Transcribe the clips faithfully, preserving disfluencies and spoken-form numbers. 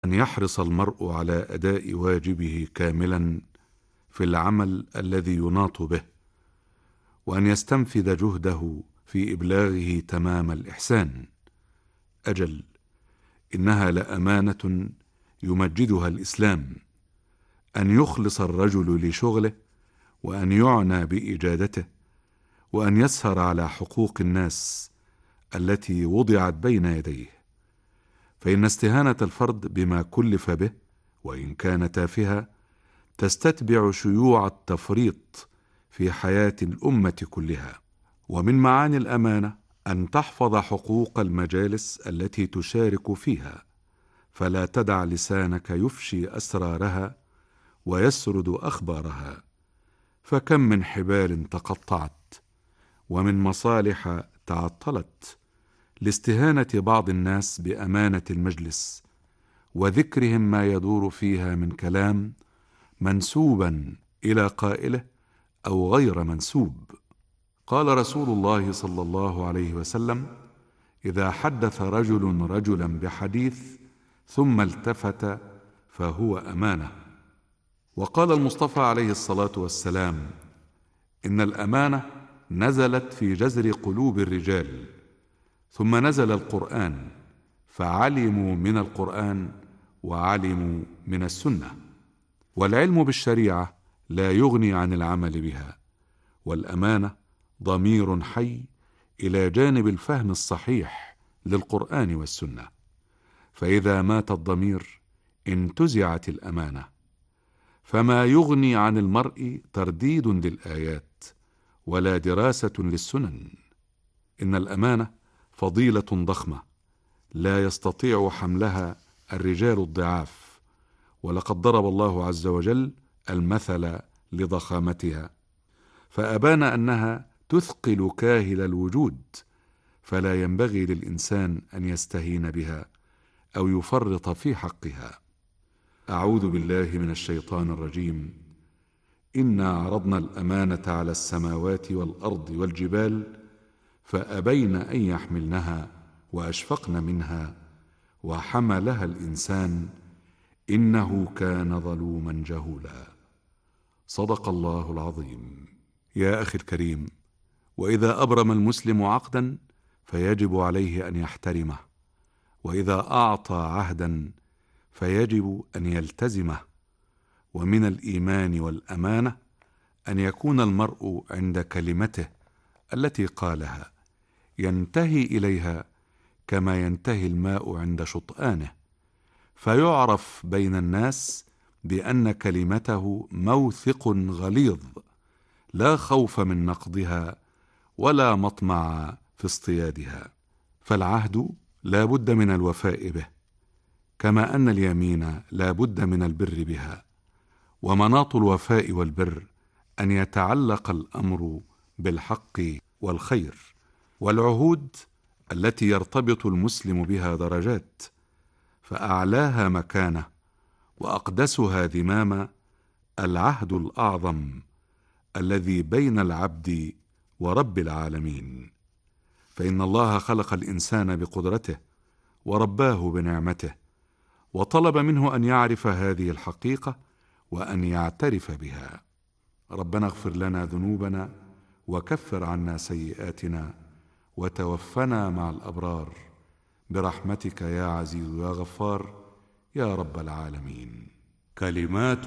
أن يحرص المرء على أداء واجبه كاملا في العمل الذي يناط به، وأن يستنفذ جهده في إبلاغه تمام الإحسان. أجل إنها لأمانة يمجدها الإسلام، أن يخلص الرجل لشغله، وأن يعنى بإجادته، وأن يسهر على حقوق الناس التي وضعت بين يديه. فإن استهانة الفرد بما كلف به وإن كان تافها تستتبع شيوع التفريط في حياة الأمة كلها. ومن معاني الأمانة أن تحفظ حقوق المجالس التي تشارك فيها، فلا تدع لسانك يفشي أسرارها ويسرد أخبارها، فكم من حبال تقطعت ومن مصالح تعطلت لاستهانة بعض الناس بأمانة المجلس وذكرهم ما يدور فيها من كلام منسوبا إلى قائله أو غير منسوب. قال رسول الله صلى الله عليه وسلم: إذا حدث رجل رجلا بحديث ثم التفت فهو أمانة. وقال المصطفى عليه الصلاة والسلام: إن الأمانة نزلت في جذر قلوب الرجال، ثم نزل القرآن فعلموا من القرآن وعلموا من السنة. والعلم بالشريعة لا يغني عن العمل بها، والأمانة ضمير حي إلى جانب الفهم الصحيح للقرآن والسنة. فإذا مات الضمير انتزعت الأمانة، فما يغني عن المرء ترديد للآيات ولا دراسة للسنن. إن الأمانة فضيلة ضخمة لا يستطيع حملها الرجال الضعاف، ولقد ضرب الله عز وجل المثل لضخامتها، فأبان أنها تثقل كاهل الوجود، فلا ينبغي للإنسان أن يستهين بها أو يفرط في حقها. أعوذ بالله من الشيطان الرجيم. إنا عرضنا الأمانة على السماوات والأرض والجبال فأبين أن يحملنها وأشفقن منها وحملها الإنسان إنه كان ظلوما جهولا. صدق الله العظيم. يا أخي الكريم، وإذا أبرم المسلم عقدا فيجب عليه أن يحترمه، وإذا أعطى عهدا فيجب أن يلتزمه. ومن الإيمان والأمانة أن يكون المرء عند كلمته التي قالها ينتهي إليها كما ينتهي الماء عند شطآنه، فيعرف بين الناس بأن كلمته موثق غليظ، لا خوف من نقضها ولا مطمع في اصطيادها. فالعهد لا بد من الوفاء به، كما أن اليمين لا بد من البر بها. ومناط الوفاء والبر أن يتعلق الأمر بالحق والخير. والعهود التي يرتبط المسلم بها درجات، فأعلاها مكانة وأقدسها ذمامة العهد الأعظم الذي بين العبد ورب العالمين. فإن الله خلق الإنسان بقدرته ورباه بنعمته، وطلب منه أن يعرف هذه الحقيقة وأن يعترف بها. ربنا اغفر لنا ذنوبنا وكفر عنا سيئاتنا وتوفنا مع الأبرار برحمتك يا عزيز يا غفار يا رب العالمين. كلمات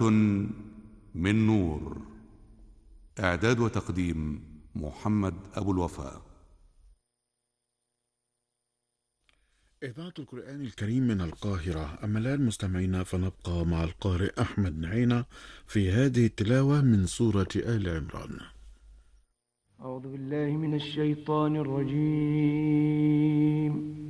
من نور. إعداد وتقديم محمد أبو الوفاء. إذاعة القرآن الكريم من القاهرة. أما الآن مستمعينا فنبقى مع القارئ أحمد نعينة في هذه التلاوة من سورة آل عمران. أعوذ بالله من الشيطان الرجيم.